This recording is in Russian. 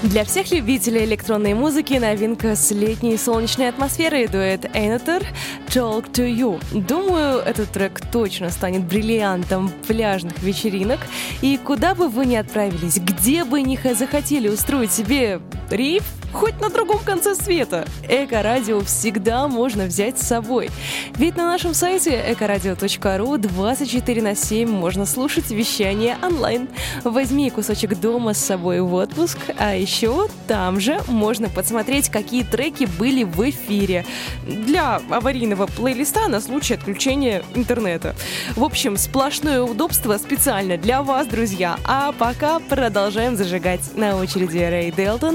Для всех любителей электронной музыки новинка с летней солнечной атмосферой — дуэт Эйнатор «Talk to You». Думаю, этот трек точно станет бриллиантом пляжных вечеринок. И куда бы вы ни отправились, где бы ни захотели устроить себе рейв, хоть на другом конце света, Эко-радио всегда можно взять с собой. Ведь на нашем сайте ekoradio.ru 24/7 можно слушать вещание онлайн. Возьми кусочек дома с собой в отпуск, а еще там же можно подсмотреть, какие треки были в эфире для аварийного плейлиста на случай отключения интернета. В общем, сплошное удобство специально для вас, друзья. А пока продолжаем зажигать. На очереди Рэй Дэлтон